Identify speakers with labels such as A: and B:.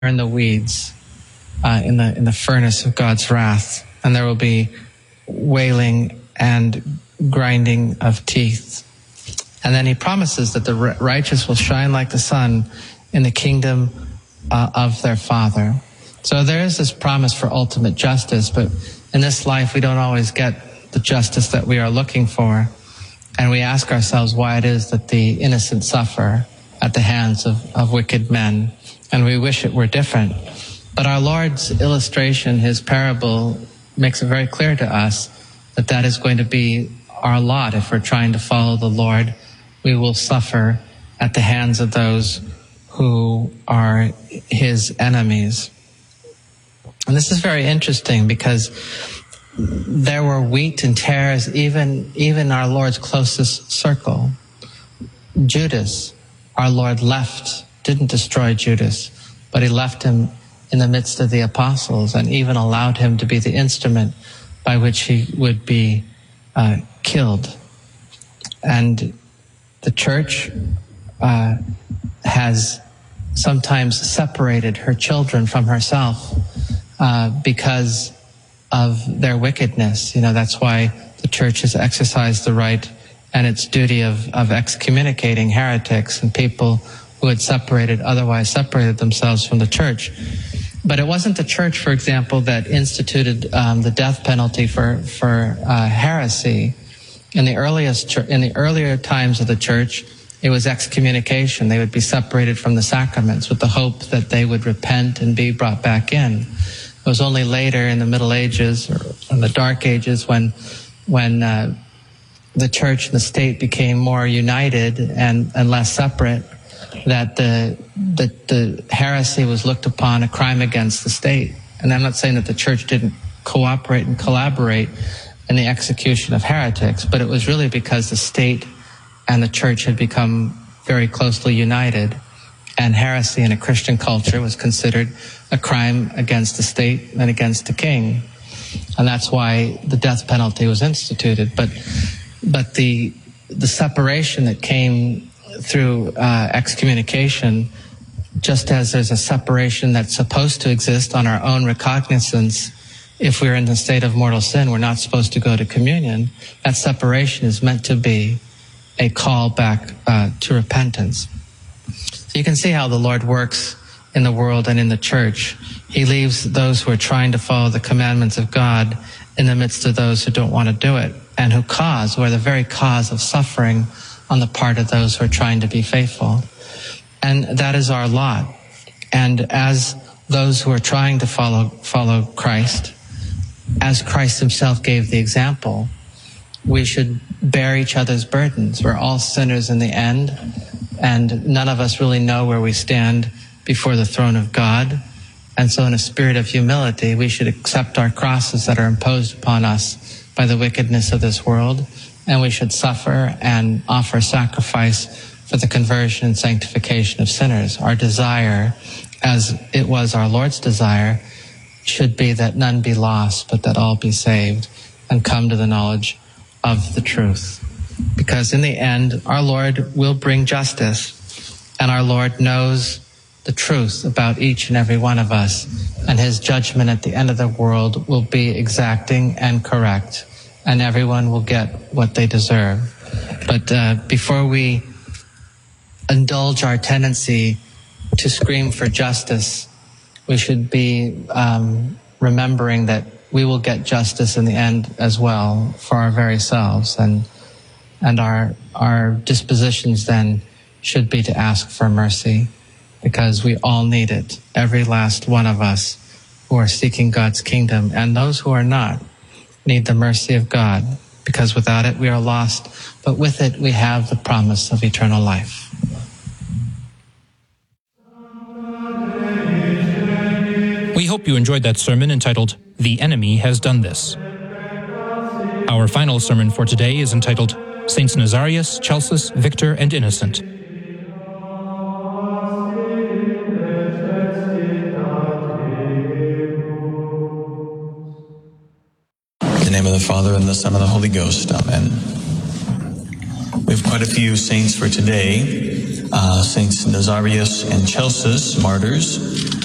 A: in the weeds, in the furnace of God's wrath, and there will be wailing and grinding of teeth. And then he promises that the righteous will shine like the sun in the kingdom of their Father. So there is this promise for ultimate justice, but in this life we don't always get the justice that we are looking for. And we ask ourselves why it is that the innocent suffer at the hands of wicked men. And we wish it were different. But our Lord's illustration, his parable, makes it very clear to us that that is going to be our lot. If we're trying to follow the Lord, we will suffer at the hands of those who are his enemies. And this is very interesting because there were wheat and tares even our Lord's closest circle. Judas, our Lord left, didn't destroy Judas, but he left him in the midst of the apostles and even allowed him to be the instrument by which he would be killed. And the church has sometimes separated her children from herself because of their wickedness. That's why the church has exercised the right and its duty of excommunicating heretics and people who had otherwise separated themselves from the church. But it wasn't the church, for example, that instituted the death penalty for heresy. In the earlier times of the church, it was excommunication. They would be separated from the sacraments with the hope that they would repent and be brought back in. It was only later in the Middle Ages or in the Dark Ages when the church and the state became more united and less separate, that the heresy was looked upon a crime against the state. And I'm not saying that the church didn't cooperate and collaborate in the execution of heretics, but it was really because the state and the church had become very closely united, and heresy in a Christian culture was considered a crime against the state and against the king. And that's why the death penalty was instituted. But the separation that came through excommunication, just as there's a separation that's supposed to exist on our own recognizance, if we're in the state of mortal sin, we're not supposed to go to communion. That separation is meant to be a call back to repentance. So you can see how the Lord works in the world and in the church. He leaves those who are trying to follow the commandments of God in the midst of those who don't want to do it, and who are the very cause of suffering on the part of those who are trying to be faithful. And that is our lot. And as those who are trying to follow Christ, as Christ himself gave the example, we should bear each other's burdens. We're all sinners in the end, and none of us really know where we stand before the throne of God. And so in a spirit of humility, we should accept our crosses that are imposed upon us by the wickedness of this world, and we should suffer and offer sacrifice for the conversion and sanctification of sinners. Our desire, as it was our Lord's desire, should be that none be lost, but that all be saved and come to the knowledge of the truth. Because in the end, our Lord will bring justice, and our Lord knows the truth about each and every one of us, and his judgment at the end of the world will be exacting and correct, and everyone will get what they deserve. But before we indulge our tendency to scream for justice, we should be remembering that we will get justice in the end as well for our very selves, and our dispositions then should be to ask for mercy, because we all need it. Every last one of us who are seeking God's kingdom, and those who are not, need the mercy of God, because without it we are lost, but with it we have the promise of eternal life.
B: We hope you enjoyed that sermon entitled, "The Enemy Has Done This." Our final sermon for today is entitled, Saints Nazarius, Celsus, Victor, and Innocent.
C: In the name of the Father, and the Son, and the Holy Ghost. Amen. We have quite a few saints for today. Saints Nazarius and Celsus, martyrs.